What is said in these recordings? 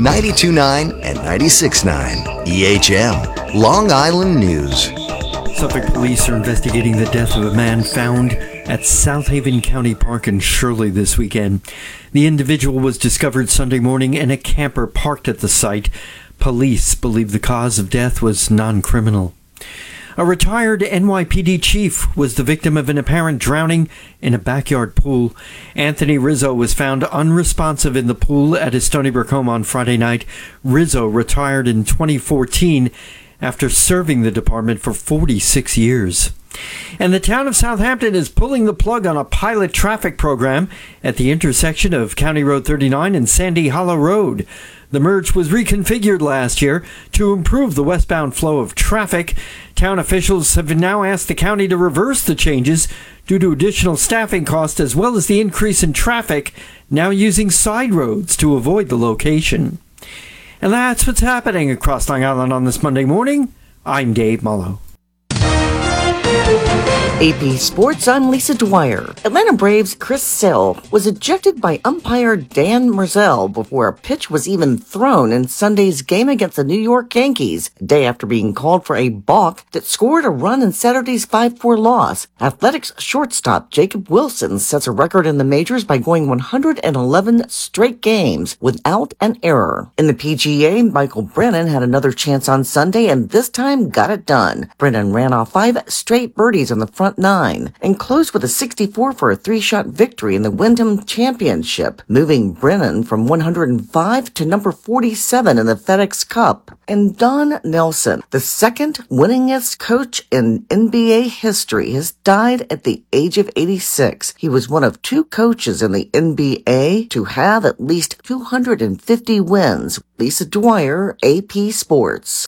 92.9 and 96.9 EHM, Long Island News. Suffolk police are investigating the death of a man found at South Haven County Park in Shirley this weekend. The individual was discovered Sunday morning in a camper parked at the site. Police believe the cause of death was non-criminal. A retired NYPD chief was the victim of an apparent drowning in a backyard pool. Anthony Rizzo was found unresponsive in the pool at his Stony Brook home on Friday night. Rizzo retired in 2014 after serving the department for 46 years. And the town of Southampton is pulling the plug on a pilot traffic program at the intersection of County Road 39 and Sandy Hollow Road. The merge was reconfigured last year to improve the westbound flow of traffic. Town officials have now asked the county to reverse the changes due to additional staffing costs as well as the increase in traffic, now using side roads to avoid the location. And that's what's happening across Long Island on this Monday morning. I'm Dave Mullo. AP Sports, I'm Lisa Dwyer. Atlanta Braves' Chris Sale was ejected by umpire Dan Merzell before a pitch was even thrown in Sunday's game against the New York Yankees, a day after being called for a balk that scored a run in Saturday's 5-4 loss. Athletics shortstop Jacob Wilson sets a record in the majors by going 111 straight games without an error. In the PGA, Michael Brennan had another chance on Sunday and this time got it done. Brennan ran off 5 straight birdies on the front 9 and closed with a 64 for a 3-shot victory in the Wyndham Championship, moving Brennan from 105 to number 47 in the FedEx Cup. And Don Nelson, the second winningest coach in NBA history, has died at the age of 86. He was one of 2 coaches in the NBA to have at least 250 wins. Lisa Dwyer, AP Sports.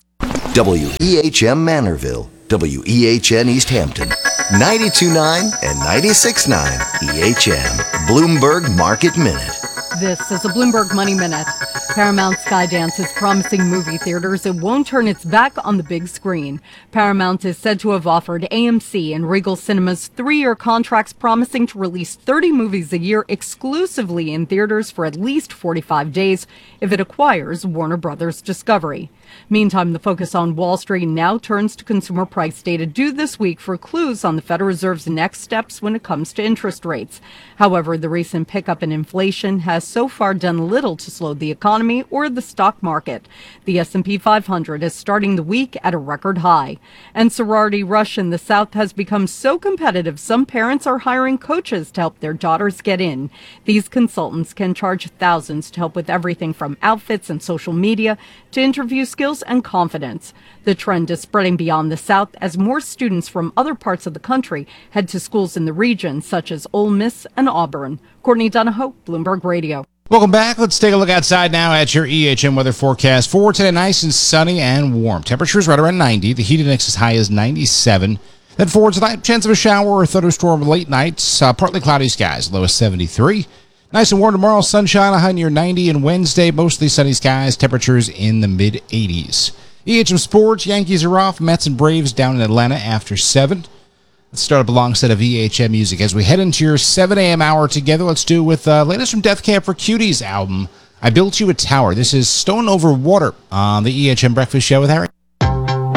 WEHM Manorville, WEHN East Hampton, 92.9 and 96.9 EHM, Bloomberg Market Minute. This is a Bloomberg Money Minute. Paramount Skydance is promising movie theaters it won't turn its back on the big screen. Paramount is said to have offered AMC and Regal Cinemas 3-year contracts promising to release 30 movies a year exclusively in theaters for at least 45 days if it acquires Warner Brothers Discovery. Meantime, the focus on Wall Street now turns to consumer price data due this week for clues on the Federal Reserve's next steps when it comes to interest rates. However, the recent pickup in inflation has so far done little to slow the economy or the stock market. The S&P 500 is starting the week at a record high. And sorority rush in the South has become so competitive, some parents are hiring coaches to help their daughters get in. These consultants can charge thousands to help with everything from outfits and social media to interview skills and confidence. The trend is spreading beyond the South as more students from other parts of the country head to schools in the region, such as Ole Miss and Auburn. Courtney Donahoe, Bloomberg Radio. Welcome back. Let's take a look outside now at your EHM weather forecast for today. Nice and sunny and warm. Temperatures right around 90. The heat index as high as 97. Then forward tonight, chance of a shower or thunderstorm late nights. Partly cloudy skies, low as 73. Nice and warm tomorrow. Sunshine, a high near 90. And Wednesday, mostly sunny skies. Temperatures in the mid-80s. EHM Sports, Yankees are off. Mets and Braves down in Atlanta after 7. Let's start up alongside of EHM Music. As we head into your 7 a.m. hour together, let's do with latest from Death Camp for Cuties album, I Built You a Tower. This is Stone Over Water on the EHM Breakfast Show with Harry.